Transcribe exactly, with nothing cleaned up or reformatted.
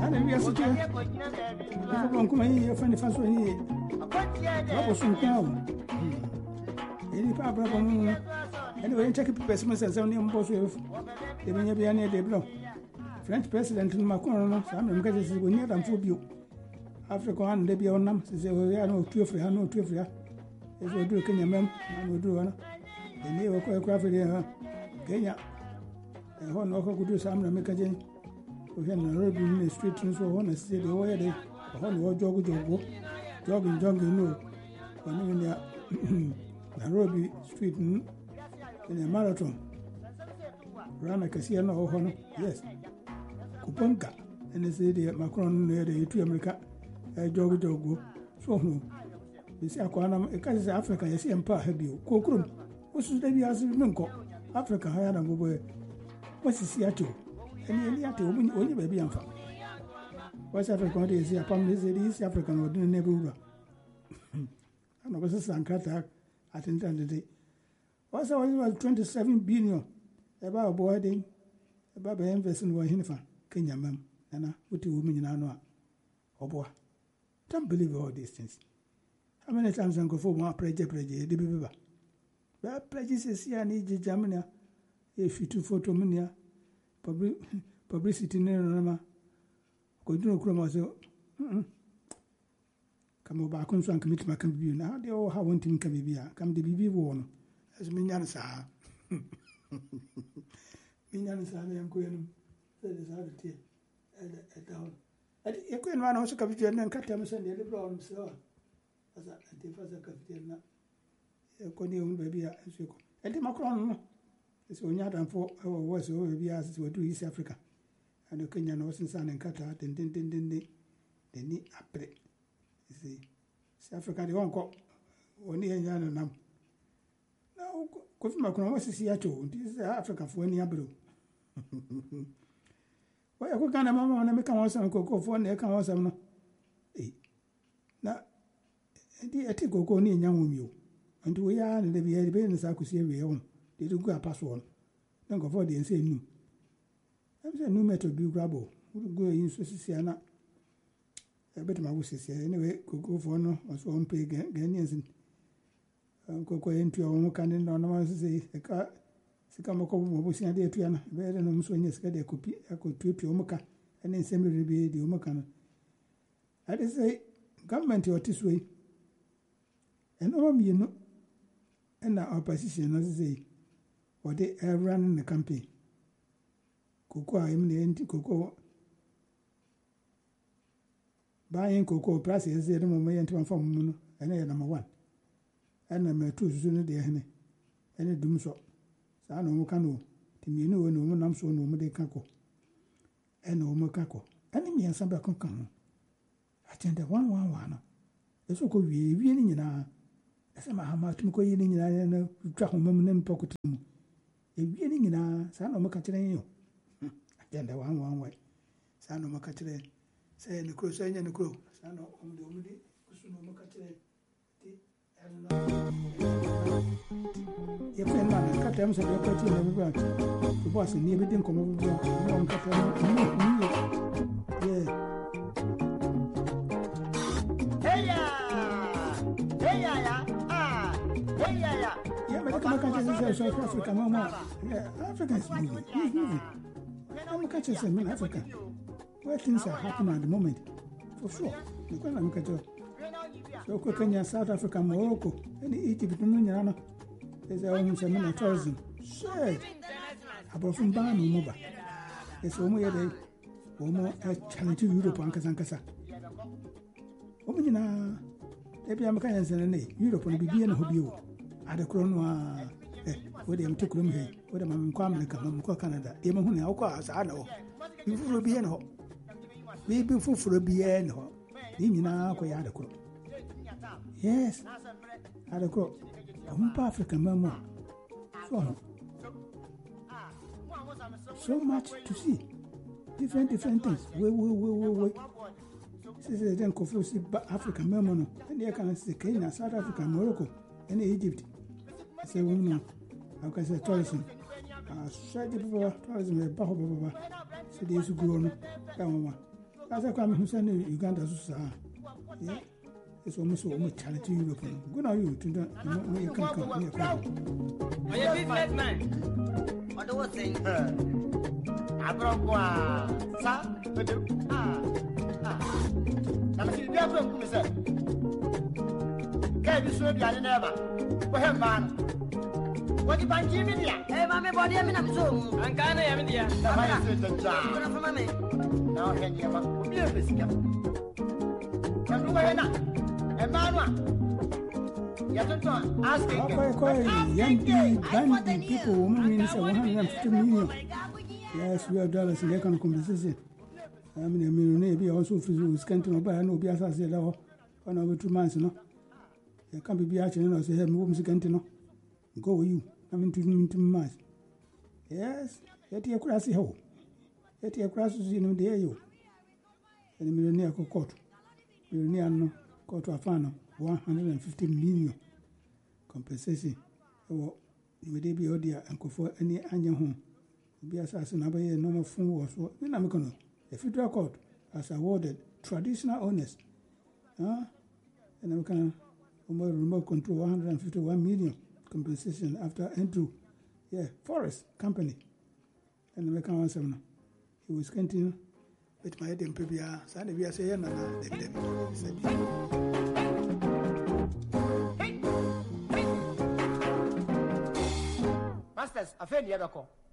Sana we are sitting. Don't come here, funny fast one here. What was some cow? Any papa, anyway, check it, Christmas as only on both with the Vignabia de Blanc. French President Macron, some of them is near them for you. Africa and Debbie on them, says, we are no two free, no two free. If we do Kenya, ma'am, and we do one. The name of Quaffy, Kenya. And one of could do some American. We had a road in the street, and so on, and say the way they whole jog jog jogging, jogging, no. When in the Nairobi Street in a marathon. Run a casino or honor, yes. Kuponka, and they say the Macron near the two America, a jog jog. So, you see, Aquanam, a cousin Africa, you see, and pa have you. Cockrum, what's the baby as Minko? Africa, higher than go. What's the Seattle? And the woman only baby and fun. West Africa is a family, East African or the neighborhood. And I was a Sankata at intended. What's our was twenty-seven billion about boarding about investing in Hinifa, Kenya, ma'am, and with the woman in Anoa. Oh boy, don't believe all these things. How many times I go for one project, project, the baby? But prejudice here need Germany, if you two photo mania. Publicity never could do chroma so come back on some commit my computer now. They all have one thing can be come the B B one as Minyansa Minyansa and Queen. That is how it is at down. A queen man also comes and cut them and the problem so as a anti-father captain. A condition baby as you go. And the Macron. It's only done for our words over the years to East Africa. And the Kenyan was in San and Qatar, then, then, then, then, they, they need a play. You see, South Africa, they won't go one year and now. Now, Kofi Macron was Seattle. This is Africa for any abro. Why, I can't remember when I make one some cocoa for one, I can't want some. Eh, now, I take cocoa near young you. And we are in the business I could see we own. They do go a password. Don't go for the and say no. I'm saying no matter be grabble. Would go in Susiana. I bet my wishes here anyway. Could go for no or so on pay Ghanaians and go into your own cannon on the say a car. Sikamoko was in a day to an better than so yes, get a copy. I could trip your mocha and then send me the the Omocan. I just say government or this way. And all me no. And our opposition as say. Or they are running the campaign. Cocoa, I'm the anti cocoa. Buying cocoa prices, the moment to inform Muno, and I am number one. And I'm a two sooner the honey. And a doom so. Sano cano. Timino and woman, I'm so no more de caco. And no more caco. And me and some back on come. I tend one one one. It's so good, we really in a. As I'm a much more in a drop of woman and pocket. A winning in a son of Macatran. Then the one one way. Son of Macatran. Say the crow, saying the crow. Son of the Omidi, Kusuno Macatran. Your friend man, cut them, said your pretty in the The boss in near didn't come over. Yeah. Hey, yeah. Hey, yeah. Ah, hey, yeah. Yeah, but the countries in South Africa, Mama. Yeah, Africa is moving. He's moving. I'm catching some in Africa. Where things are happening at the moment. For sure. Look at them, catch up. So, Kenya, South Africa, Morocco, and Egypt, there's a woman some tourism. Sure. About from Bani, Moba. It's only a day. Woman, a challenge to Europe and Kazankasa. Woman, maybe I'm kind of saying, Europe will be being a hobby. At the crown, where they take room here, where the Mamma come from Canada, even when I was, I know. You will be in home. Maybe for a beer in home. Nina, quite adequate. Yes, adequate. I'm African, Mamma. So, so much to see. Different, different things. Wait, wait, wait, wait, wait. Since then, Kofi African Mamma, and they can say Kenya, South Africa, Morocco, and Egypt. I say, woman, I can say tourism. I said, tourism, a baba, so there's a grown. Asa kwa mi send Uganda so yeah. It's almost almost challenge Europe. Good are you to the no you can come here. Are you businessman? What do you think? Abrogwa sa bedu ah ah na me di abro ku se ke bi so biane na ba ko he man wodi banji mi dia eh mame body mi na mi so mu anka na ya mi dia na ba se tanja ko na fa mame na o he ni ba ko bi e besika ka du wa na e manu a ya tonto asking okay okay young band people women means one hundred fifty million. Yes, we have dollars in the kind of conversation. I mean, I mean, maybe also for you, scanting or buy no be as I said, one over two months, no. You can't be actually, no, say, hey, move, scanting, no. Go with you. I mean, to me, two months. Yes, yet your classy hole. Yet your classes in the air, you. And the millionaire court. Millionaire, no, court to a fan, one hundred fifty million compensation. Or you would be order and go for any annual home. Be assassin abaye normal phone was when I'm going the federal court has awarded traditional owners huh? And I'm going to remote control one hundred fifty-one million compensation after Andrew yeah forest company and I'm going to he was continue with my head in Pibia Sunday we are saying Masters, I feel the other call.